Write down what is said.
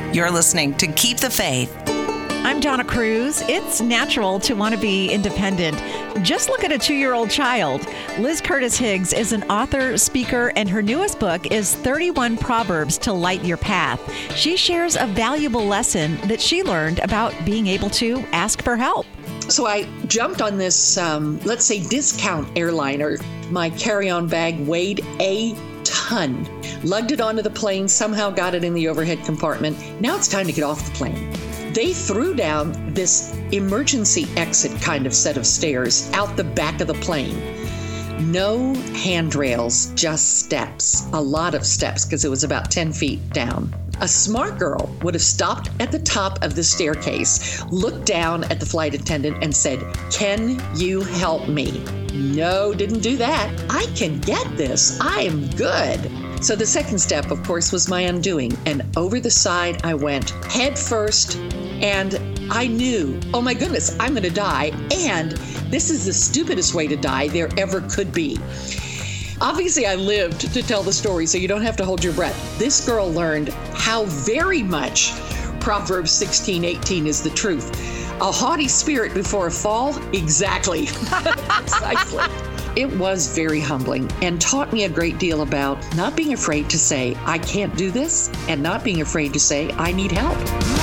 You're listening to Keep the Faith. I'm Donna Cruz. It's natural to want to be independent. Just look at a 2-year-old child. Liz Curtis Higgs is an author, speaker, and her newest book is 31 Proverbs to Light Your Path. She shares a valuable lesson that she learned about being able to ask for help. So I jumped on this, let's say, discount airliner. My carry-on bag weighed a ton. Lugged it onto the plane, somehow got it in the overhead compartment. Now it's time to get off the plane. They threw down this emergency exit kind of set of stairs out the back of the plane. No handrails, just steps. A lot of steps because it was about 10 feet down. A smart girl would have stopped at the top of the staircase, looked down at the flight attendant and said, "Can you help me?" No, didn't do that. I can get this. I am good. So the second step, of course, was my undoing. And over the side I went head first. And I knew, oh my goodness, I'm going to die. And this is the stupidest way to die there ever could be. Obviously, I lived to tell the story, so you don't have to hold your breath. This girl learned how very much Proverbs 16:18 is the truth. A haughty spirit before a fall? Exactly. Precisely. It was very humbling and taught me a great deal about not being afraid to say, I can't do this, and not being afraid to say, I need help.